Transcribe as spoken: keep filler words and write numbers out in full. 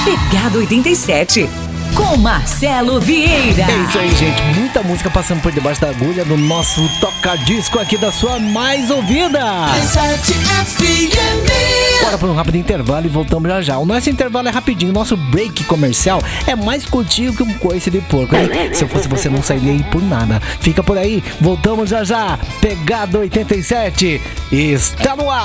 Pegada oitenta e sete, com Marcelo Vieira. É isso aí, gente. Muita música passando por debaixo da agulha do nosso toca-disco aqui da sua mais ouvida. Bora para um rápido intervalo e voltamos já já. O nosso intervalo é rapidinho. O nosso break comercial é mais curtinho que um coice de porco, hein? Se eu fosse você, não sairia aí por nada. Fica por aí. Voltamos já já. Pegada oitenta e sete está no ar.